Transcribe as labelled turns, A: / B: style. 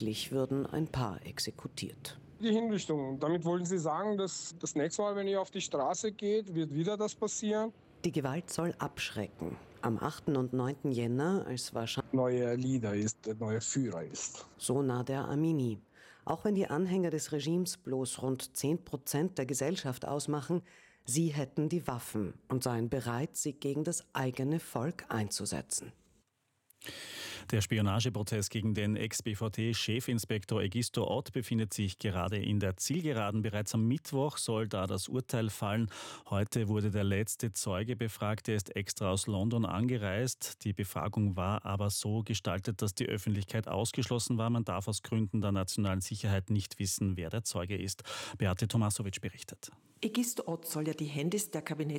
A: würden ein Paar exekutiert.
B: Die Hinrichtung. Damit wollen Sie sagen, dass das nächste Mal, wenn ihr auf die Straße geht, wird wieder das passieren?
A: Die Gewalt soll abschrecken. Am 8. und 9. Jänner, als wahrscheinlich
B: Neuer Leader ist, der neue Führer ist.
A: so nah der Amini. Auch wenn die Anhänger des Regimes bloß rund 10% der Gesellschaft ausmachen, sie hätten die Waffen und seien bereit, sie gegen das eigene Volk einzusetzen.
C: Der Spionageprozess gegen den Ex-BVT-Chefinspektor Egisto Ott befindet sich gerade in der Zielgeraden. Bereits am Mittwoch soll da das Urteil fallen. Heute wurde der letzte Zeuge befragt. Er ist extra aus London angereist. Die Befragung war aber so gestaltet, dass die Öffentlichkeit ausgeschlossen war. Man darf aus Gründen der nationalen Sicherheit nicht wissen, wer der Zeuge ist. Beate Tomasovic berichtet.
D: Egisto Ott soll ja die Handys der